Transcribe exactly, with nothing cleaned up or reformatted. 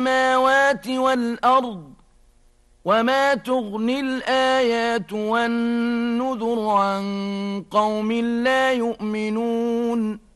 السماوات والأرض وما تغني الآيات والنذر عن قوم لا يؤمنون